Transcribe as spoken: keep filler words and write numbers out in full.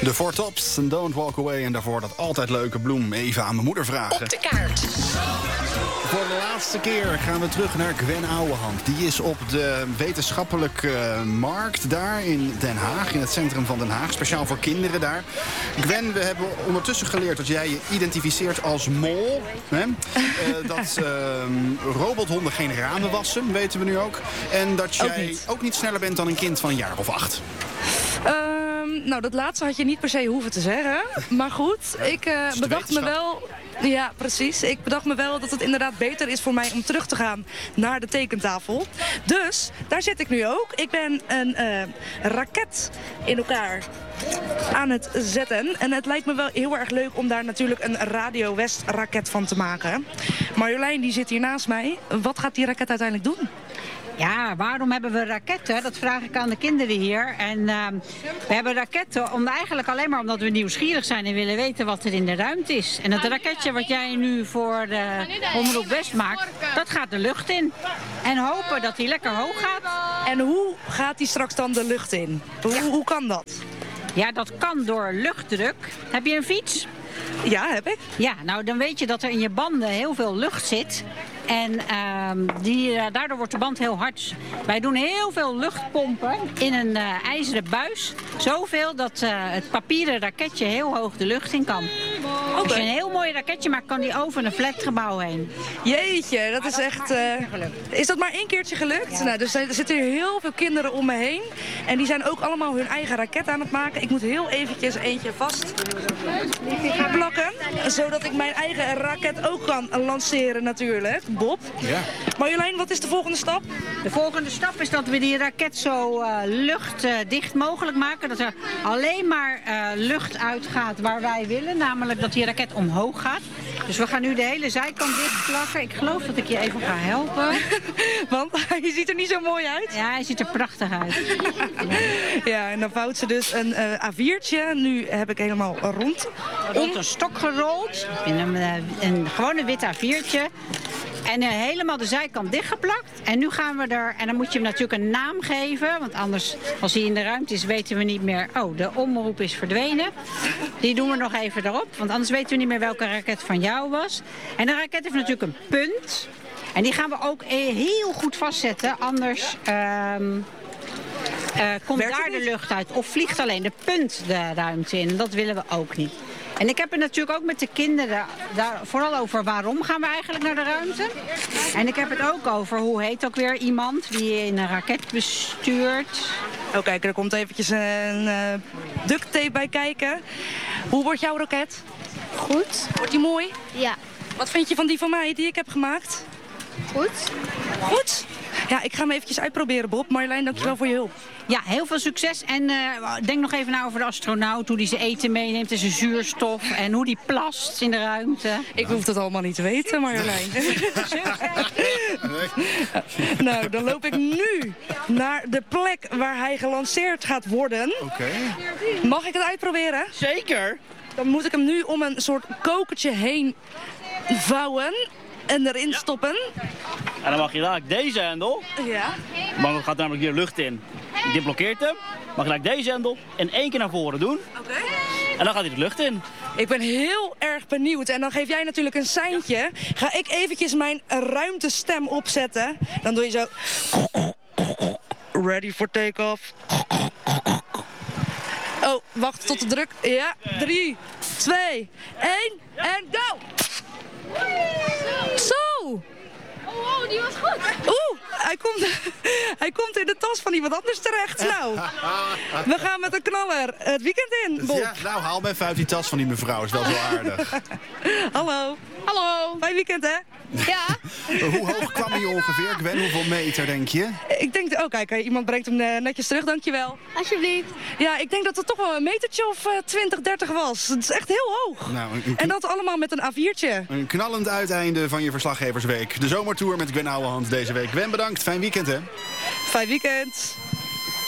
De Four Tops en Don't Walk Away. En daarvoor dat altijd leuke bloem even aan mijn moeder vragen. Op de kaart. Voor de laatste keer gaan we terug naar Gwen Ouwehand. Die is op de wetenschappelijke markt daar in Den Haag. In het centrum van Den Haag. Speciaal voor kinderen daar. Gwen, we hebben ondertussen geleerd dat jij je identificeert als mol. Hè? uh, dat uh, robothonden geen ramen wassen, weten we nu ook. En dat jij ook niet, ook niet sneller bent dan een kind van een jaar of acht. Um, nou, dat laatste had je niet per se hoeven te zeggen. Maar goed, ik uh, bedacht me wel... Ja, precies. Ik bedacht me wel dat het inderdaad beter is voor mij om terug te gaan naar de tekentafel. Dus, daar zit ik nu ook. Ik ben een uh, raket in elkaar aan het zetten. En het lijkt me wel heel erg leuk om daar natuurlijk een Radio West raket van te maken. Marjolein, die zit hier naast mij. Wat gaat die raket uiteindelijk doen? Ja, waarom hebben we raketten? Dat vraag ik aan de kinderen hier. En uh, we hebben raketten om, eigenlijk alleen maar omdat we nieuwsgierig zijn en willen weten wat er in de ruimte is. En het raketje wat jij nu voor de Omroep West maakt, dat gaat de lucht in. En hopen dat hij lekker hoog gaat. En hoe gaat hij straks dan de lucht in? Hoe, ja. hoe kan dat? Ja, dat kan door luchtdruk. Heb je een fiets? Ja, heb ik. Ja, nou dan weet je dat er in je banden heel veel lucht zit. En uh, die, uh, daardoor wordt de band heel hard. Wij doen heel veel luchtpompen in een uh, ijzeren buis. Zoveel dat uh, het papieren raketje heel hoog de lucht in kan. Okay. Als je een heel mooi raketje maakt, kan die over een flatgebouw heen. Jeetje, dat is echt... Uh, is dat maar één keertje gelukt? Ja. Nou, dus er zitten hier heel veel kinderen om me heen. En die zijn ook allemaal hun eigen raket aan het maken. Ik moet heel eventjes eentje vast plakken. Zodat ik mijn eigen raket ook kan lanceren natuurlijk. Bob. Ja. Marjolein, wat is de volgende stap? De volgende stap is dat we die raket zo uh, luchtdicht uh, mogelijk maken. Dat er alleen maar uh, lucht uitgaat waar wij willen. Namelijk dat die raket omhoog gaat. Dus we gaan nu de hele zijkant dichtplakken. Ik geloof dat ik je even ga helpen. Want je ziet er niet zo mooi uit. Ja, hij ziet er prachtig uit. Ja, en dan vouwt ze dus een uh, A viertje. Nu heb ik helemaal rond. Rond een stok gerold. In een, uh, een gewone wit A viertje. En uh, helemaal de zijkant dichtgeplakt. En nu gaan we er... En dan moet je hem natuurlijk een naam geven. Want anders, als hij in de ruimte is, weten we niet meer... Oh, de omroep is verdwenen. Die doen we nog even erop. Want anders weten we niet meer welke raket van jou was. En de raket heeft natuurlijk een punt. En die gaan we ook heel goed vastzetten. Anders... Uh, Uh, komt Werkt daar de lucht uit of vliegt alleen de punt de ruimte in. Dat willen we ook niet. En ik heb het natuurlijk ook met de kinderen daar vooral over waarom gaan we eigenlijk naar de ruimte. En ik heb het ook over hoe heet ook weer iemand die in een raket bestuurt. Oh kijk, er komt eventjes een uh, duct tape bij kijken. Hoe wordt jouw raket? Goed. Wordt die mooi? Ja. Wat vind je van die van mij die ik heb gemaakt? Goed. Goed? Ja, ik ga hem eventjes uitproberen, Bob. Marjolein, dankjewel ja. voor je hulp. Ja, heel veel succes. En uh, denk nog even na over de astronaut. Hoe die zijn eten meeneemt en zijn zuurstof. En hoe die plast in de ruimte. Ik hoef dat allemaal niet te weten, Marjolein. Nou, dan loop ik nu naar de plek waar hij gelanceerd gaat worden. Oké. Okay. Mag ik het uitproberen? Zeker. Dan moet ik hem nu om een soort kokertje heen vouwen. En erin ja. stoppen. En dan mag je dadelijk deze hendel. Ja. Dan gaat namelijk hier lucht in. Dit blokkeert hem. Mag je dadelijk deze hendel in één keer naar voren doen. Oké. Okay. En dan gaat hij de lucht in. Ik ben heel erg benieuwd. En dan geef jij natuurlijk een seintje. Ga ik eventjes mijn ruimtestem opzetten. Dan doe je zo... Ready for take-off. Oh, wacht tot de druk. Ja, drie, twee, één en go! Zo! Oh, die was goed. Oeh, hij komt, hij komt in de tas van iemand anders terecht. Nou, we gaan met een knaller het weekend in, Bob. Ja, nou, haal me even uit die tas van die mevrouw. Is wel zo aardig. Hallo. Hallo. Fijn weekend, hè? Ja. Hoe hoog kwam hij ongeveer, Gwen? Hoeveel meter, denk je? Ik denk, oh kijk, iemand brengt hem netjes terug, dankjewel. Alsjeblieft. Ja, ik denk dat het toch wel een metertje of uh, twintig, dertig was. Het is echt heel hoog. Nou, een, een en dat allemaal met een A viertje. Een knallend uiteinde van je verslaggeversweek. De zomertour met Gwen Ouwehand deze week. Gwen, bedankt. Fijn weekend, hè? Fijn weekend.